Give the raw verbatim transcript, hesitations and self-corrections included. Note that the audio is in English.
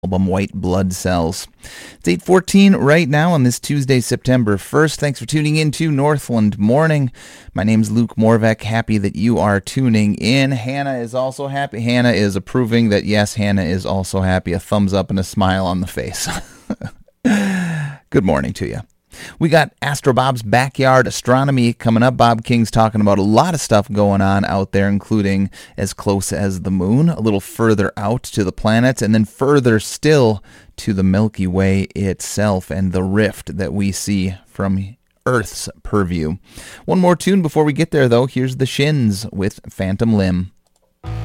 album White Blood Cells. It's eight fourteen right now on this Tuesday, September first. Thanks for tuning in to Northland Morning. My name's Luke Morvek. Happy that you are tuning in. Hannah is also happy. Hannah is approving that, yes, Hannah is also happy. A thumbs up and a smile on the face. Good morning to you. We got Astro Bob's Backyard Astronomy coming up. Bob King's talking about a lot of stuff going on out there, including as close as the moon, a little further out to the planets, and then further still to the Milky Way itself and the rift that we see from Earth's purview. One more tune before we get there, though. Here's the Shins with Phantom Limb.